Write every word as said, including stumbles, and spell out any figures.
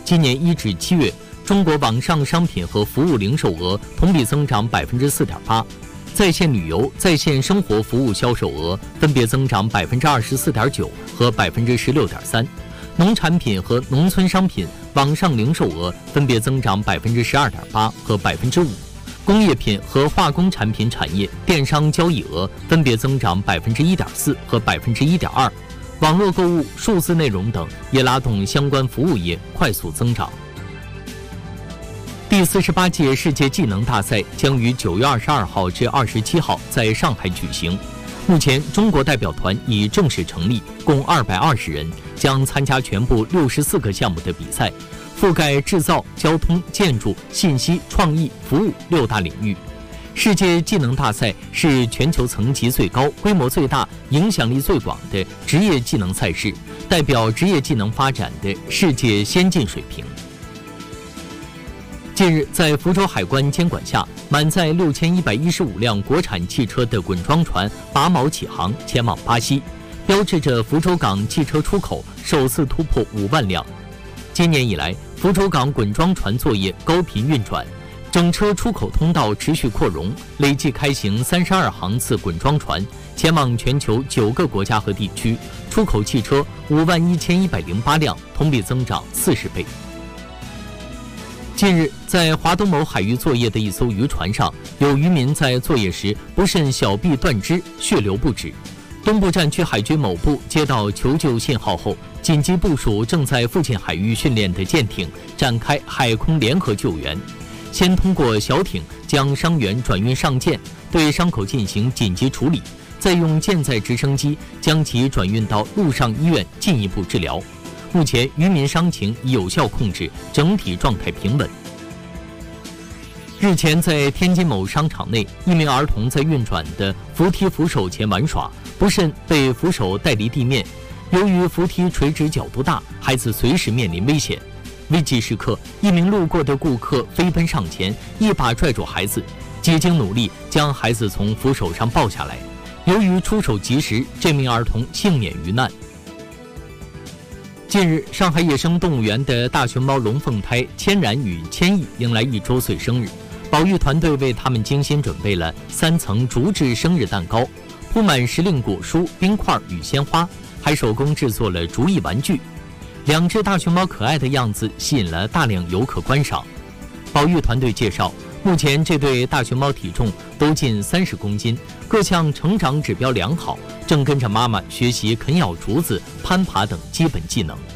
今年一至七月，中国网上商品和服务零售额同比增长百分之四点八，在线旅游、在线生活服务销售额分别增长百分之二十四点九和百分之十六点三，农产品和农村商品网上零售额分别增长百分之十二点八和百分之五。工业品和化工产品产业电商交易额分别增长百分之一点四和百分之一点二，网络购物、数字内容等也拉动相关服务业快速增长。第四十八届世界技能大赛将于九月二十二号至二十七号在上海举行。目前，中国代表团已正式成立，共二百二十人，将参加全部六十四个项目的比赛。覆盖制造、交通、建筑、信息、创意、服务六大领域。世界技能大赛是全球层级最高、规模最大、影响力最广的职业技能赛事，代表职业技能发展的世界先进水平。近日，在福州海关监管下，满载六千一百一十五辆国产汽车的滚装船拔锚起航，前往巴西，标志着福州港汽车出口首次突破五万辆。今年以来，福州港滚装船作业高频运转，整车出口通道持续扩容，累计开行三十二航次滚装船，前往全球九个国家和地区，出口汽车五万一千一百零八辆，同比增长四十倍。近日，在华东某海域作业的一艘渔船上，有渔民在作业时不慎小臂断肢，血流不止。东部战区海军某部接到求救信号后，紧急部署正在附近海域训练的舰艇，展开海空联合救援。先通过小艇将伤员转运上舰，对伤口进行紧急处理，再用舰载直升机将其转运到陆上医院进一步治疗。目前渔民伤情已有效控制，整体状态平稳。日前，在天津某商场内，一名儿童在运转的扶梯扶手前玩耍，不慎被扶手带离地面。由于扶梯垂直角度大，孩子随时面临危险。危急时刻，一名路过的顾客飞奔上前，一把拽住孩子，几经努力将孩子从扶手上抱下来。由于出手及时，这名儿童幸免于难。近日，上海野生动物园的大熊猫龙凤胎千然与千亿迎来一周岁生日，保育团队为他们精心准备了三层竹制生日蛋糕，铺满时令果蔬、冰块与鲜花，还手工制作了竹艺玩具。两只大熊猫可爱的样子吸引了大量游客观赏。保育团队介绍，目前这对大熊猫体重都近三十公斤，各项成长指标良好，正跟着妈妈学习啃咬竹子、攀爬等基本技能。